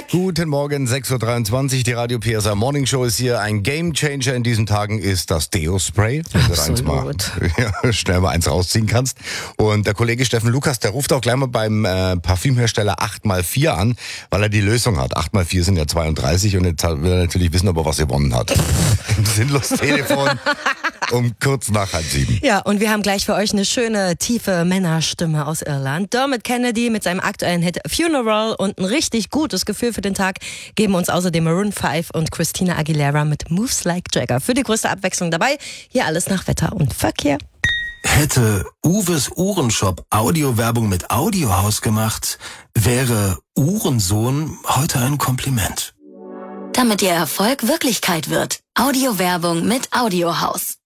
Guten Morgen, 6.23 Uhr, die Radio PSA Morning Show ist hier. Ein Gamechanger in diesen Tagen ist das Deo-Spray. Wenn du eins mal, schnell mal eins rausziehen kannst. Und der Kollege Steffen Lukas, der ruft auch gleich mal beim Parfümhersteller 8x4 an, weil er die Lösung hat. 8x4 sind ja 32 und jetzt will er natürlich wissen, ob er was gewonnen hat. Im Sinnlos-Telefon um kurz nach 6:30. Ja, und wir haben gleich für euch eine schöne, tiefe Männerstimme aus Irland. Dermot Kennedy mit seinem aktuellen Hit Funeral und ein richtig gutes Gefühl für den Tag geben uns außerdem Maroon 5 und Christina Aguilera mit Moves Like Jagger. Für die größte Abwechslung dabei, hier alles nach Wetter und Verkehr. Hätte Uwes Uhrenshop Audiowerbung mit Audiohaus gemacht, wäre Uhrensohn heute ein Kompliment. Damit Ihr Erfolg Wirklichkeit wird. Audiowerbung mit Audiohaus.